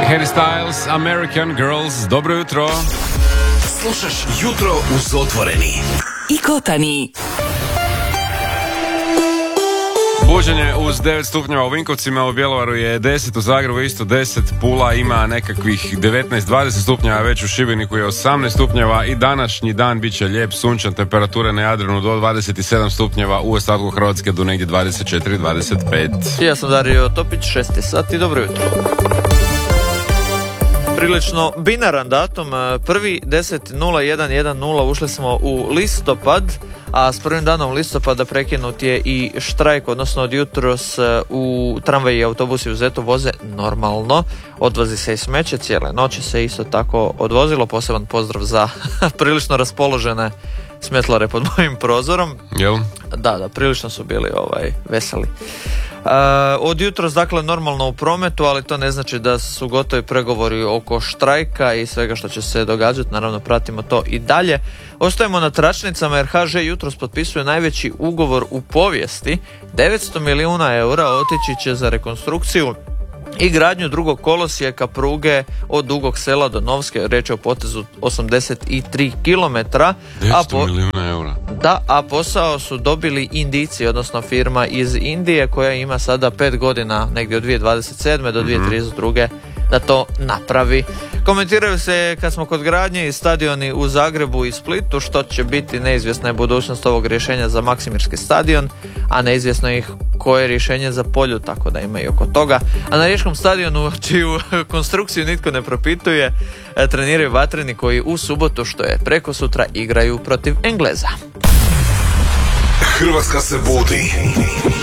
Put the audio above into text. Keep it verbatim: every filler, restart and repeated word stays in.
Harry Styles, American Girls, dobro jutro. Slušaš Jutro uz Otvoreni i Kotani. Buđenje uz devet stupnjeva u Vinkovcima, u Bjelovaru je deset, u Zagrebu isto deset, Pula ima nekakvih devetnaest dvadeset stupnjeva, već u Šibeniku je osamnaest stupnjeva i današnji dan bit će lijep, sunčan, temperature na Jadranu do dvadeset sedam stupnjeva, u ostatku Hrvatske do negdje dvadeset četiri dvadeset pet. Ja sam Dario Topić, šesti sat i dobro jutro. Prilično binaran datum, prvi deset nula jedan jedan nula ušli smo u listopad, a s prvim danom listopada prekinut je i štrajk, odnosno od jutros u tramvaji i autobusi u Zetu voze normalno, odvozi se i smeće, cijele noći se isto tako odvozilo, poseban pozdrav za prilično raspoložene smetlare pod mojim prozorom. Jel? Da, da, prilično su bili ovaj, veseli. Uh, od jutros dakle normalno u prometu, ali to ne znači da su gotovi pregovori oko štrajka i svega što će se događati, naravno pratimo to i dalje. Ostajemo na tračnicama jer ha žo jutros potpisuje najveći ugovor u povijesti, devetsto milijuna eura otići će za rekonstrukciju i gradnju drugog kolosijeka pruge od Dugog Sela do Novske, reč je o potezu osamdeset tri kilometra. devetsto milijuna eura. Da, a posao su dobili Indijci, odnosno firma iz Indije koja ima sada pet godina, negdje od dvije tisuće dvadeset sedme do dvije tisuće trideset druge da to napravi. Komentiraju se, kad smo kod gradnje, i stadioni u Zagrebu i Splitu, što će biti neizvjesna je budućnost ovog rješenja za Maksimirski stadion, a neizvjesno ih koje je rješenje za Polju, tako da ima i oko toga. A na Riječkom stadionu, čiju konstrukciju nitko ne propituje, treniraju Vatreni koji u subotu, što je preko sutra, igraju protiv Engleza. Hrvatska se budi.